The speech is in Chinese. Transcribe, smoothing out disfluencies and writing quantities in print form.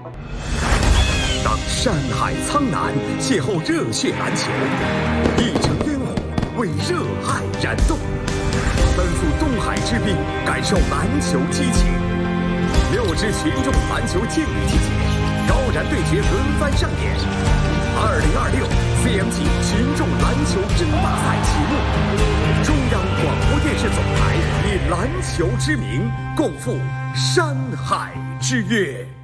当山海苍南邂逅热血篮球，一城烟火为热爱燃动，奔赴东海之滨，感受篮球激情。6支群众篮球健力季节，高燃对决轮番上演。2026 CMG 群众篮球争霸赛启幕，中央广播电视总台以篮球之名，共赴山海之约。